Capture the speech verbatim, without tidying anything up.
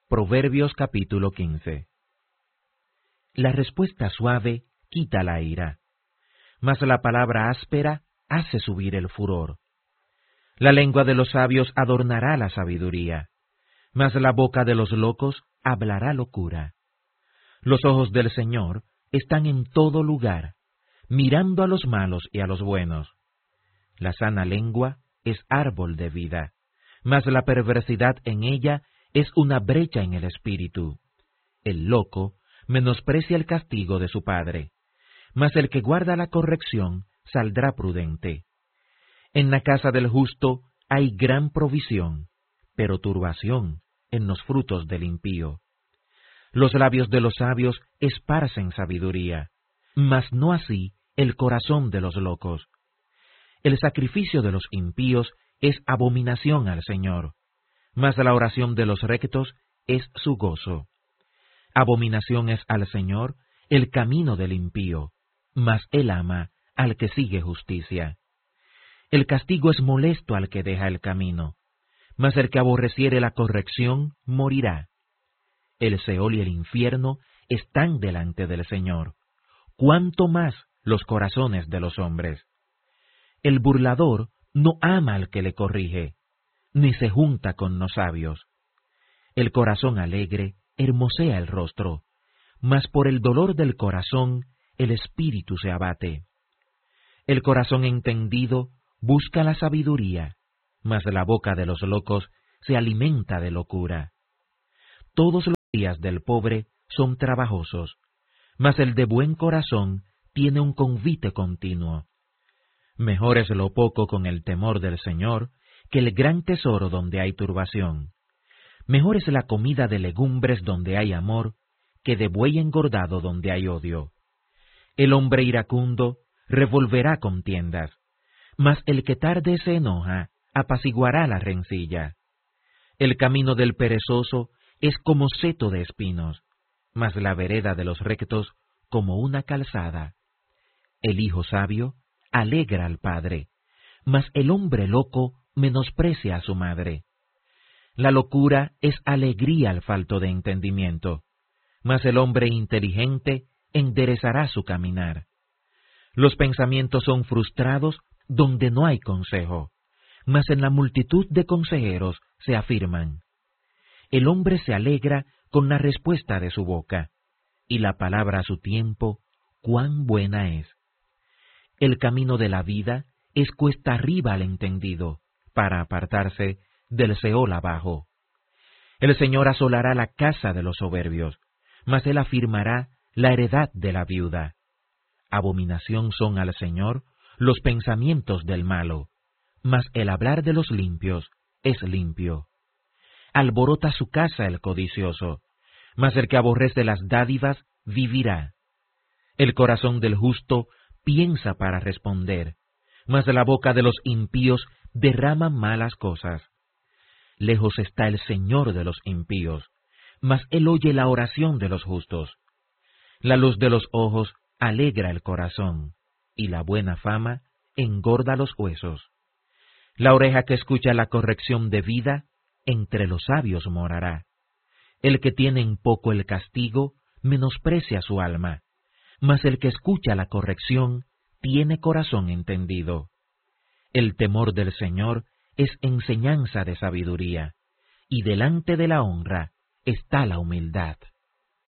Proverbios capítulo quince. La respuesta suave quita la ira, mas la palabra áspera hace subir el furor. La lengua de los sabios adornará la sabiduría, mas la boca de los locos hablará locura. Los ojos del Señor están en todo lugar, mirando a los malos y a los buenos. La sana lengua es árbol de vida, mas la perversidad en ella es una brecha en el espíritu. El loco menosprecia el castigo de su padre, mas el que guarda la corrección saldrá prudente. En la casa del justo hay gran provisión, pero turbación en los frutos del impío. Los labios de los sabios esparcen sabiduría, mas no así el corazón de los locos. El sacrificio de los impíos es abominación al Señor, mas la oración de los rectos es su gozo. Abominación es al Señor el camino del impío, mas Él ama al que sigue justicia. El castigo es molesto al que deja el camino, mas el que aborreciere la corrección morirá. El Seol y el infierno están delante del Señor, cuánto más los corazones de los hombres. El burlador no ama al que le corrige, ni se junta con los sabios. El corazón alegre hermosea el rostro, mas por el dolor del corazón el espíritu se abate. El corazón entendido busca la sabiduría, mas la boca de los locos se alimenta de locura. Todos los días del pobre son trabajosos, mas el de buen corazón tiene un convite continuo. Mejor es lo poco con el temor del Señor que el gran tesoro donde hay turbación. Mejor es la comida de legumbres donde hay amor que de buey engordado donde hay odio. El hombre iracundo revolverá contiendas, mas el que tarde se enoja apaciguará la rencilla. El camino del perezoso es como seto de espinos, mas la vereda de los rectos como una calzada. El hijo sabio alegra al padre, mas el hombre loco menosprecia a su madre. La locura es alegría al falto de entendimiento, mas el hombre inteligente enderezará su caminar. Los pensamientos son frustrados donde no hay consejo, mas en la multitud de consejeros se afirman. El hombre se alegra con la respuesta de su boca, y la palabra a su tiempo, cuán buena es. El camino de la vida es cuesta arriba al entendido, para apartarse del Seol abajo. El Señor asolará la casa de los soberbios, mas Él afirmará la heredad de la viuda. Abominación son al Señor los pensamientos del malo, mas el hablar de los limpios es limpio. Alborota su casa el codicioso, mas el que aborrece las dádivas vivirá. El corazón del justo piensa para responder, mas la boca de los impíos derrama malas cosas. Lejos está el Señor de los impíos, mas Él oye la oración de los justos. La luz de los ojos alegra el corazón, y la buena fama engorda los huesos. La oreja que escucha la corrección de vida, entre los sabios morará. El que tiene en poco el castigo, menosprecia su alma, mas el que escucha la corrección, tiene corazón entendido. El temor del Señor es enseñanza de sabiduría, y delante de la honra está la humildad.